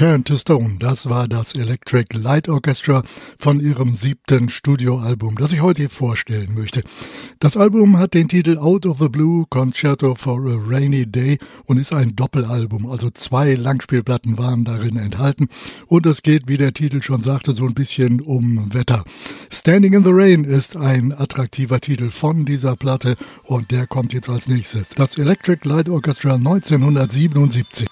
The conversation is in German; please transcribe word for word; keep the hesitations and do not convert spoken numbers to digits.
Turn to Stone, das war das Electric Light Orchestra von ihrem siebten Studioalbum, das ich heute vorstellen möchte. Das Album hat den Titel Out of the Blue Concerto for a Rainy Day und ist ein Doppelalbum, also zwei Langspielplatten waren darin enthalten und es geht, wie der Titel schon sagte, so ein bisschen um Wetter. Standing in the Rain ist ein attraktiver Titel von dieser Platte und der kommt jetzt als nächstes. Das Electric Light Orchestra neunzehnhundertsiebenundsiebzig.